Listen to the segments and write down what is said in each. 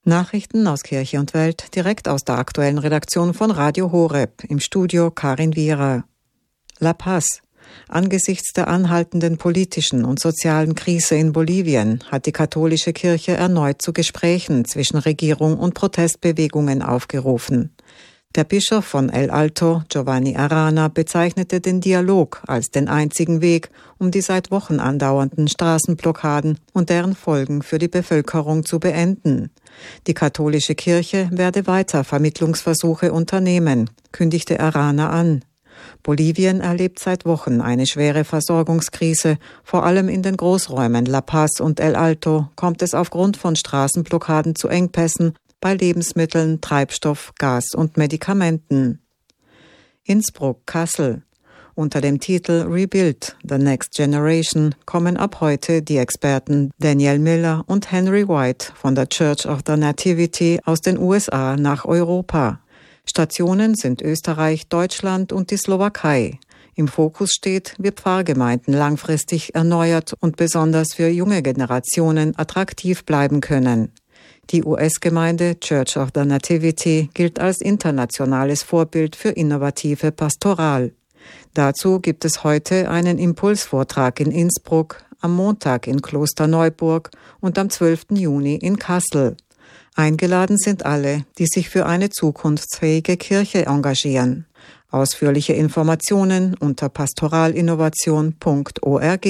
Nachrichten aus Kirche und Welt direkt aus der aktuellen Redaktion von Radio Horeb, im Studio Karin Wierer. La Paz. Angesichts der anhaltenden politischen und sozialen Krise in Bolivien hat die katholische Kirche erneut zu Gesprächen zwischen Regierung und Protestbewegungen aufgerufen. Der Bischof von El Alto, Giovanni Arana, bezeichnete den Dialog als den einzigen Weg, um die seit Wochen andauernden Straßenblockaden und deren Folgen für die Bevölkerung zu beenden. Die katholische Kirche werde weiter Vermittlungsversuche unternehmen, kündigte Arana an. Bolivien erlebt seit Wochen eine schwere Versorgungskrise. Vor allem in den Großräumen La Paz und El Alto kommt es aufgrund von Straßenblockaden zu Engpässen bei Lebensmitteln, Treibstoff, Gas und Medikamenten. Innsbruck, Kassel. Unter dem Titel Rebuild, The Next Generation kommen ab heute die Experten Daniel Miller und Henry White von der Church of the Nativity aus den USA nach Europa. Stationen sind Österreich, Deutschland und die Slowakei. Im Fokus steht, wie Pfarrgemeinden langfristig erneuert und besonders für junge Generationen attraktiv bleiben können. Die US-Gemeinde Church of the Nativity gilt als internationales Vorbild für innovative Pastoral. Dazu gibt es heute einen Impulsvortrag in Innsbruck, am Montag in Klosterneuburg und am 12. Juni in Kassel. Eingeladen sind alle, die sich für eine zukunftsfähige Kirche engagieren. Ausführliche Informationen unter pastoralinnovation.org.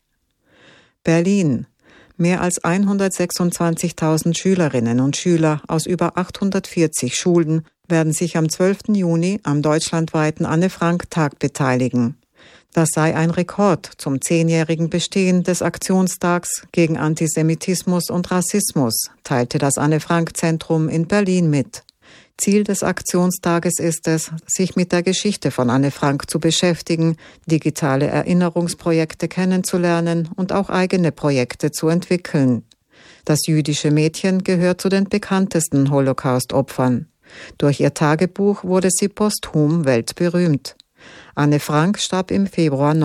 Berlin. Mehr als 126.000 Schülerinnen und Schüler aus über 840 Schulen werden sich am 12. Juni am deutschlandweiten Anne-Frank-Tag beteiligen. Das sei ein Rekord zum 10-jährigen Bestehen des Aktionstags gegen Antisemitismus und Rassismus, teilte das Anne-Frank-Zentrum in Berlin mit. Ziel des Aktionstages ist es, sich mit der Geschichte von Anne Frank zu beschäftigen, digitale Erinnerungsprojekte kennenzulernen und auch eigene Projekte zu entwickeln. Das jüdische Mädchen gehört zu den bekanntesten Holocaust-Opfern. Durch ihr Tagebuch wurde sie posthum weltberühmt. Anne Frank starb im Februar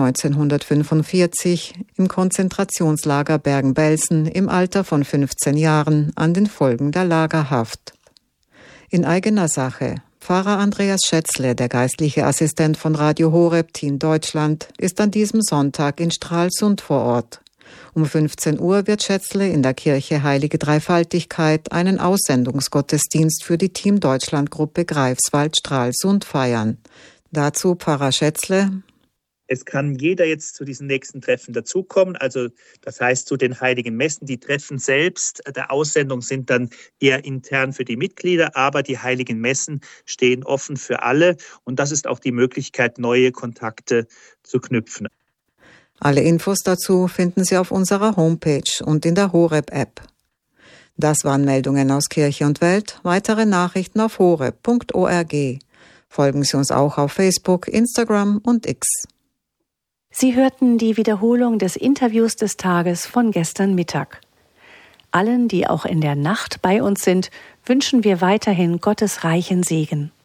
1945 im Konzentrationslager Bergen-Belsen im Alter von 15 Jahren an den Folgen der Lagerhaft. In eigener Sache. Pfarrer Andreas Schätzle, der geistliche Assistent von Radio Horeb Team Deutschland, ist an diesem Sonntag in Stralsund vor Ort. Um 15 Uhr wird Schätzle in der Kirche Heilige Dreifaltigkeit einen Aussendungsgottesdienst für die Team Deutschland-Gruppe Greifswald-Stralsund feiern. Dazu Pfarrer Schätzle. Es kann jeder jetzt zu diesen nächsten Treffen dazukommen, also das heißt zu den Heiligen Messen. Die Treffen selbst der Aussendung sind dann eher intern für die Mitglieder, aber die Heiligen Messen stehen offen für alle und das ist auch die Möglichkeit, neue Kontakte zu knüpfen. Alle Infos dazu finden Sie auf unserer Homepage und in der Horeb-App. Das waren Meldungen aus Kirche und Welt. Weitere Nachrichten auf horeb.org. Folgen Sie uns auch auf Facebook, Instagram und X. Sie hörten die Wiederholung des Interviews des Tages von gestern Mittag. Allen, die auch in der Nacht bei uns sind, wünschen wir weiterhin Gottes reichen Segen.